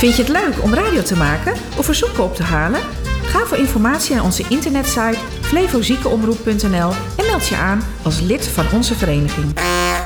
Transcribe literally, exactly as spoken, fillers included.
Vind je het leuk om radio te maken of verzoeken op te halen? Ga voor informatie naar onze internetsite flevoziekenomroep punt n l en meld je aan als lid van onze vereniging.